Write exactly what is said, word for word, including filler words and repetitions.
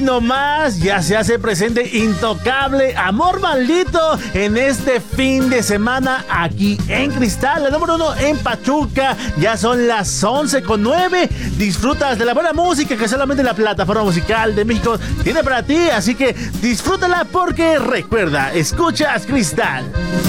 nomás ya se hace presente Intocable, Amor Maldito, en este fin de semana aquí en Cristal, la número uno en Pachuca. Ya son las once con nueve. Disfrutas de la buena música que solamente la plataforma musical de México tiene para ti, así que disfrútala porque recuerda, escuchas Cristal.